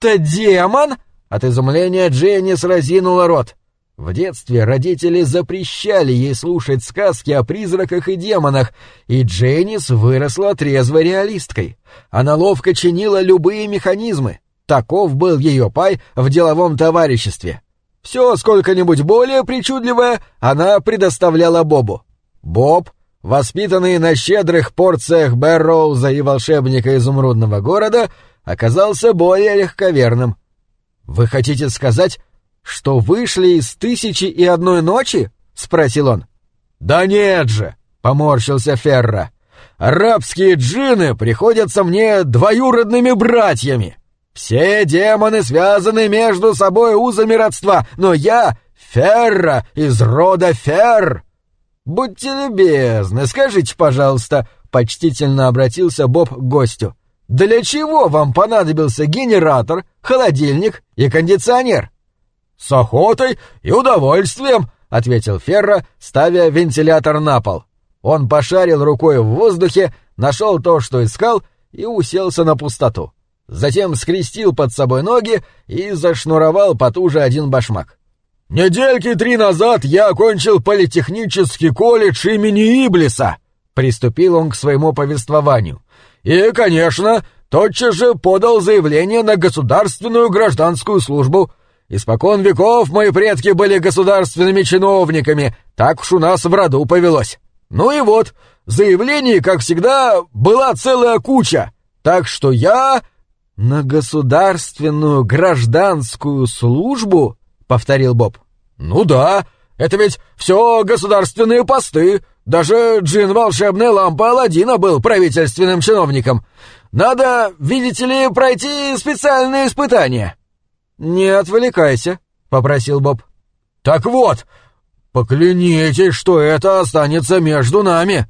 «Это демон?» От изумления Дженнис разинула рот. В детстве родители запрещали ей слушать сказки о призраках и демонах, и Дженнис выросла трезвой реалисткой. Она ловко чинила любые механизмы. Таков был ее пай в деловом товариществе. Все сколько-нибудь более причудливое она предоставляла Бобу. Боб, воспитанный на щедрых порциях Бэрроуза и волшебника изумрудного города, оказался более легковерным. «Вы хотите сказать, что вышли из 1001 ночи?» — спросил он. «Да нет же!» — поморщился Ферра. «Арабские джинны приходятся мне двоюродными братьями. Все демоны связаны между собой узами родства, но я Ферра из рода Ферр». «Будьте любезны, скажите, пожалуйста», — почтительно обратился Боб к гостю. «Для чего вам понадобился генератор, холодильник и кондиционер?» «С охотой и удовольствием», — ответил Ферра, ставя вентилятор на пол. Он пошарил рукой в воздухе, нашел то, что искал, и уселся на пустоту. Затем скрестил под собой ноги и зашнуровал потуже один башмак. «Недельки 3 назад я окончил политехнический колледж имени Иблиса», — приступил он к своему повествованию. «И, конечно, тотчас же подал заявление на государственную гражданскую службу. Испокон веков мои предки были государственными чиновниками, так уж у нас в роду повелось. Ну и вот, заявлений, как всегда, была целая куча, так что я...» «На государственную гражданскую службу?» — повторил Боб. «Ну да, это ведь все государственные посты. Даже джин волшебной лампы Аладдина был правительственным чиновником. Надо, видите ли, пройти специальные испытания». «Не отвлекайся», — попросил Боб. «Так вот, поклянитесь, что это останется между нами.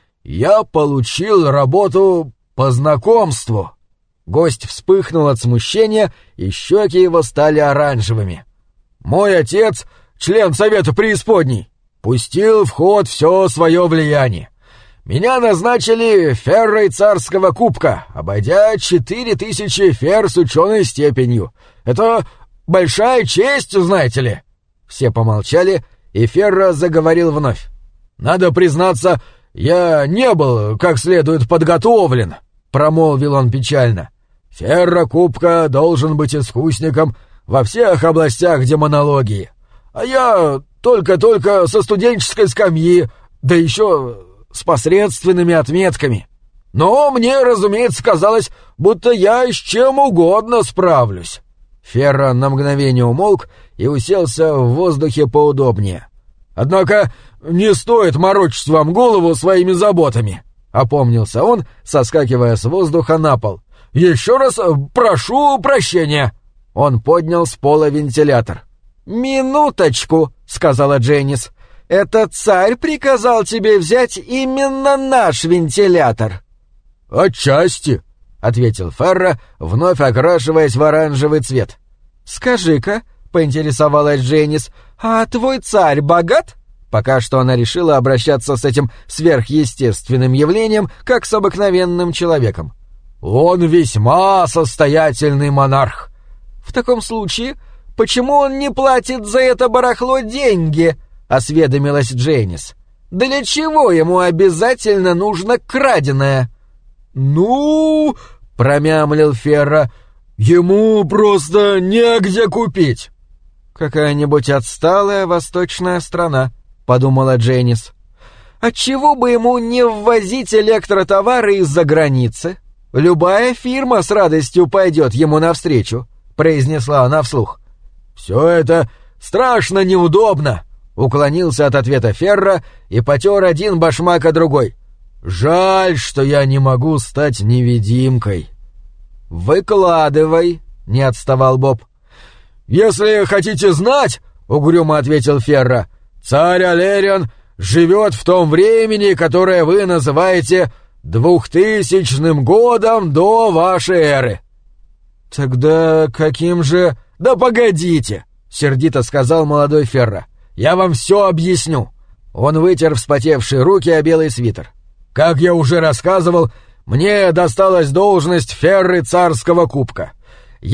Я получил работу по знакомству». Гость вспыхнул от смущения, и щеки его стали оранжевыми. «Мой отец, член Совета Преисподней, пустил в ход все свое влияние. Меня назначили феррой царского кубка, обойдя 4000 фер с ученой степенью. Это большая честь, знаете ли». Все помолчали, и Ферра заговорил вновь. «Надо признаться, я не был как следует подготовлен», — промолвил он печально. «Ферра кубка должен быть искусником во всех областях демонологии. А я только со студенческой скамьи, да еще с посредственными отметками. Но мне, разумеется, казалось, будто я с чем угодно справлюсь». Ферра на мгновение умолк и уселся в воздухе поудобнее. «Однако не стоит морочить вам голову своими заботами», — опомнился он, соскакивая с воздуха на пол. «Еще раз прошу прощения». Он поднял с пола вентилятор. «Минуточку», — сказала Дженнис. «Это царь приказал тебе взять именно наш вентилятор?» «Отчасти», — ответил Ферра, вновь окрашиваясь в оранжевый цвет. «Скажи-ка», — поинтересовалась Дженнис, — «а твой царь богат?» Пока что она решила обращаться с этим сверхъестественным явлением, как с обыкновенным человеком. «Он весьма состоятельный монарх». «В таком случае, почему он не платит за это барахло деньги?» — осведомилась Дженнис. «Для чего ему обязательно нужно краденое?» «Ну...» — промямлил Ферра. «Ему просто негде купить». «Какая-нибудь отсталая восточная страна», — подумала Дженнис. «Отчего бы ему не ввозить электротовары из-за границы? Любая фирма с радостью пойдет ему навстречу», — произнесла она вслух. «Все это страшно неудобно», — уклонился от ответа Ферра и потер один башмак о другой. «Жаль, что я не могу стать невидимкой». «Выкладывай», — не отставал Боб. «Если хотите знать», — угрюмо ответил Ферра, — «царь Алериан живет в том времени, которое вы называете 2000 годом до вашей эры». «Тогда каким же...» «Да погодите», — сердито сказал молодой Ферра. «Я вам все объясню». Он вытер вспотевшие руки о белый свитер. «Как я уже рассказывал, мне досталась должность ферры царского кубка.